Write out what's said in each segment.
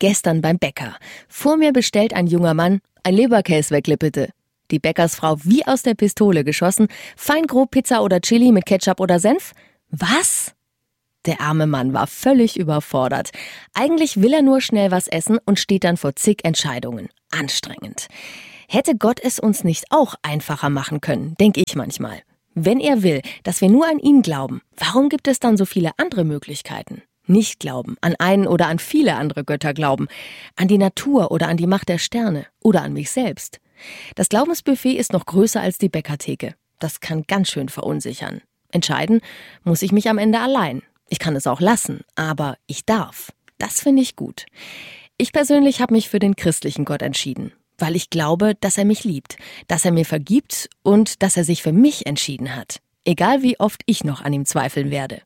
gestern beim Bäcker. Vor mir bestellt ein junger Mann ein Leberkäsweckle bitte. Die Bäckersfrau wie aus der Pistole geschossen. Feingrob Pizza oder Chili mit Ketchup oder Senf? Was? Der arme Mann war völlig überfordert. Eigentlich will er nur schnell was essen und steht dann vor zig Entscheidungen. Anstrengend. Hätte Gott es uns nicht auch einfacher machen können, denke ich manchmal. Wenn er will, dass wir nur an ihn glauben, warum gibt es dann so viele andere Möglichkeiten? Nicht glauben, an einen oder an viele andere Götter glauben, an die Natur oder an die Macht der Sterne oder an mich selbst. Das Glaubensbuffet ist noch größer als die Bäckertheke. Das kann ganz schön verunsichern. Entscheiden muss ich mich am Ende allein. Ich kann es auch lassen, aber ich darf. Das finde ich gut. Ich persönlich habe mich für den christlichen Gott entschieden, weil ich glaube, dass er mich liebt, dass er mir vergibt und dass er sich für mich entschieden hat. Egal wie oft ich noch an ihm zweifeln werde.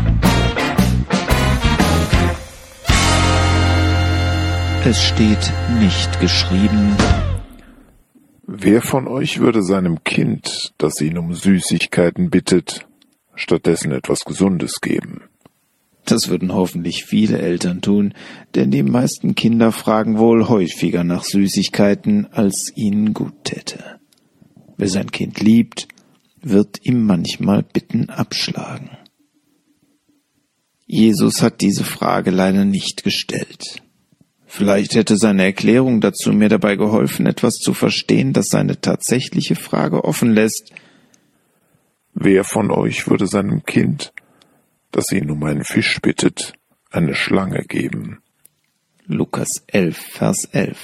Es steht nicht geschrieben: Wer von euch würde seinem Kind, das ihn um Süßigkeiten bittet, stattdessen etwas Gesundes geben? Das würden hoffentlich viele Eltern tun, denn die meisten Kinder fragen wohl häufiger nach Süßigkeiten, als ihnen gut täte. Wer sein Kind liebt, wird ihm manchmal Bitten abschlagen. Jesus hat diese Frage leider nicht gestellt. Vielleicht hätte seine Erklärung dazu mir dabei geholfen, etwas zu verstehen, das seine tatsächliche Frage offen lässt. Wer von euch würde seinem Kind, das ihn um einen Fisch bittet, eine Schlange geben? Lukas 11, Vers 11.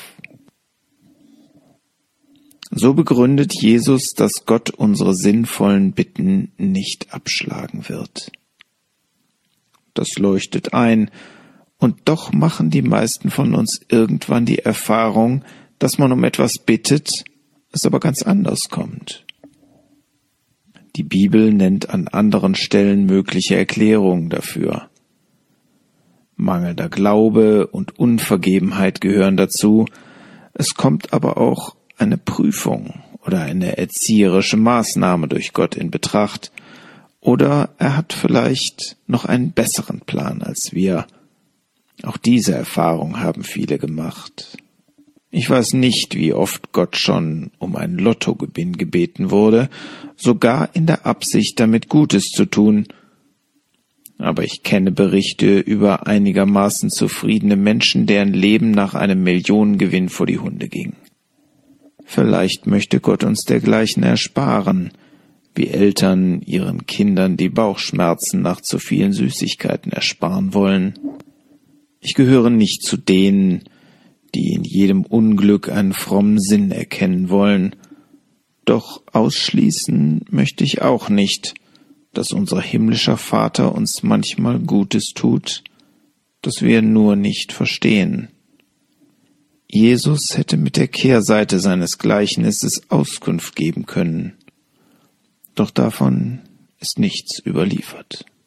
So begründet Jesus, dass Gott unsere sinnvollen Bitten nicht abschlagen wird. Das leuchtet ein, und doch machen die meisten von uns irgendwann die Erfahrung, dass man um etwas bittet, es aber ganz anders kommt. Die Bibel nennt an anderen Stellen mögliche Erklärungen dafür. Mangelnder Glaube und Unvergebenheit gehören dazu. Es kommt aber auch eine Prüfung oder eine erzieherische Maßnahme durch Gott in Betracht. Oder er hat vielleicht noch einen besseren Plan als wir. Auch diese Erfahrung haben viele gemacht. Ich weiß nicht, wie oft Gott schon um einen Lottogewinn gebeten wurde, sogar in der Absicht, damit Gutes zu tun. Aber ich kenne Berichte über einigermaßen zufriedene Menschen, deren Leben nach einem Millionengewinn vor die Hunde ging. Vielleicht möchte Gott uns dergleichen ersparen, wie Eltern ihren Kindern die Bauchschmerzen nach zu vielen Süßigkeiten ersparen wollen. Ich gehöre nicht zu denen, die in jedem Unglück einen frommen Sinn erkennen wollen. Doch ausschließen möchte ich auch nicht, dass unser himmlischer Vater uns manchmal Gutes tut, das wir nur nicht verstehen. Jesus hätte mit der Kehrseite seines Gleichnisses Auskunft geben können, doch davon ist nichts überliefert.